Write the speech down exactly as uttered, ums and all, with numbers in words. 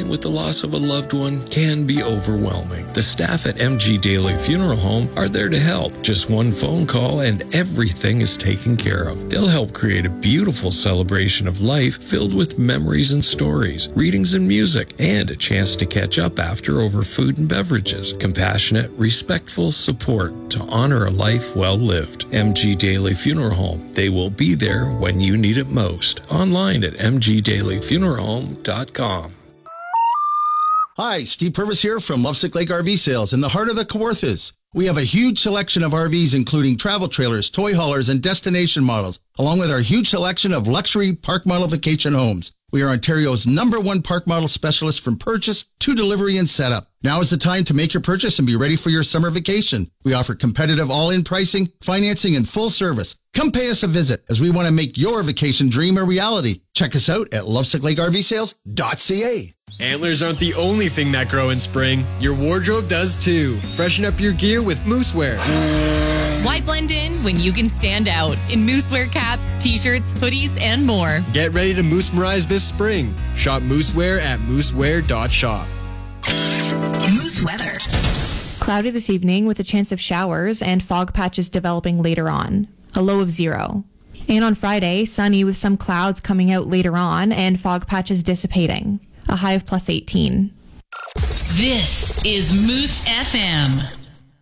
with the loss of a loved one can be overwhelming. The staff at M G Daily Funeral Home are there to help. Just one phone call and everything is taken care of. They'll help create a beautiful celebration of life filled with memories and stories, readings and music, and a chance to catch up after over food and beverages. Compassionate, respectful support to honor a life well lived. M G Daily Funeral Home. They will be there when you need it most. Online at m g daily funeral home dot com. Hi, Steve Purvis here from Lovesick Lake R V Sales in the heart of the Kawarthas. We have a huge selection of R Vs, including travel trailers, toy haulers, and destination models, along with our huge selection of luxury park model vacation homes. We are Ontario's number one park model specialist from purchase to delivery and setup. Now is the time to make your purchase and be ready for your summer vacation. We offer competitive all-in pricing, financing, and full service. Come pay us a visit as we want to make your vacation dream a reality. Check us out at lovesick lake r v sales dot c a. Antlers aren't the only thing that grow in spring. Your wardrobe does too. Freshen up your gear with Moosewear. Why blend in when you can stand out in Moosewear caps, t-shirts, hoodies, and more? Get ready to Moose-merize this spring. Shop Moosewear at moosewear dot shop. Moose weather. Cloudy this evening with a chance of showers and fog patches developing later on. A low of zero. And on Friday, sunny with some clouds coming out later on and fog patches dissipating. A high of plus eighteen. This is Moose F M.